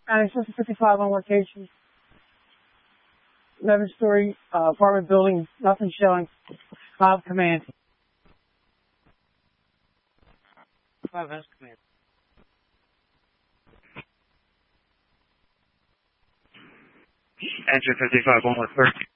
System 55 on location. 11-story apartment building, nothing showing. Cloud command. 5 has command. Engine 55, 1 with 13.